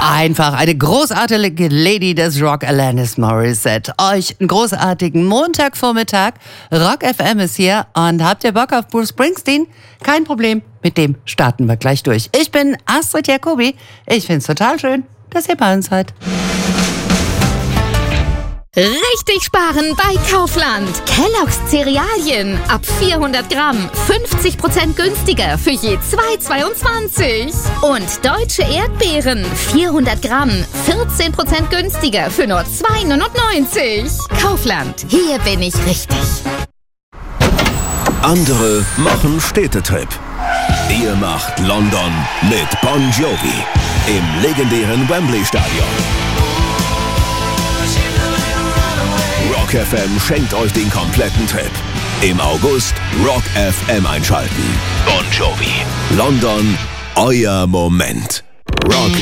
Einfach eine großartige Lady des Rock, Alanis Morissette. Euch einen großartigen Montagvormittag. Rock FM ist hier und habt ihr Bock auf Bruce Springsteen? Kein Problem, mit dem starten wir gleich durch. Ich bin Astrid Jacobi. Ich find's total schön, dass ihr bei uns seid. Richtig sparen bei Kaufland. Kellogg's Cerealien ab 400 Gramm 50% günstiger für je 2,22. Und deutsche Erdbeeren 400 Gramm 14% günstiger für nur 2,99. Kaufland, hier bin ich richtig. Andere machen Städtetrip. Ihr macht London mit Bon Jovi im legendären Wembley-Stadion. Rock FM schenkt euch den kompletten Trip. Im August Rock FM einschalten. Bon Jovi. London, euer Moment. Rock